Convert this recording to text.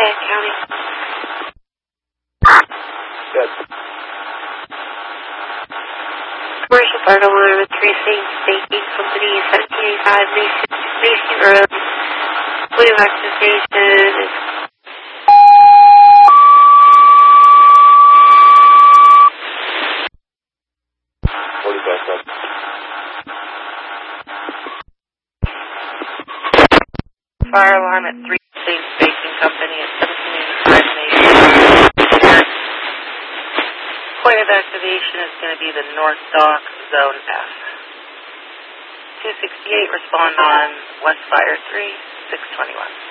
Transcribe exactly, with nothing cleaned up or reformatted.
Fayette County. Good. Commercial fire alarm at three Saint Baking Company, seventeen eighty-five Mason, Mason Road. Blue access station. forty-five seconds. Fire alarm at three Saint Baking Company at seventeen eighty-five Mason. Point of activation is going to be the North Dock, Zone F. two sixty-eight, respond on West Fire three, six twenty-one.